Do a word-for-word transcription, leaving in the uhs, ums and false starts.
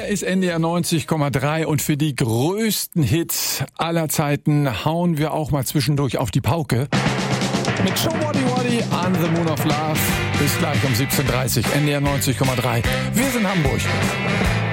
ist N D R neunzig Komma drei und für die größten Hits aller Zeiten hauen wir auch mal zwischendurch auf die Pauke. Mit Show Waddy Waddy on the Moon of Love. Bis gleich um siebzehn Uhr dreißig, N D R neunzig Komma drei. Wir sind Hamburg.